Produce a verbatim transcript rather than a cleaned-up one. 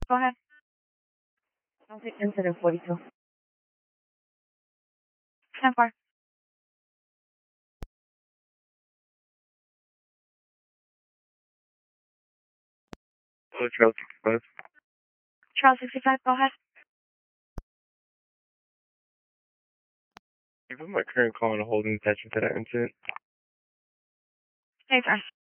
Go ahead. I'll take incident forty-two. ten four. Hello, Charles sixty-five. Charles sixty-five, go ahead. You put my current call on hold in attention to that incident. Hey, Fern.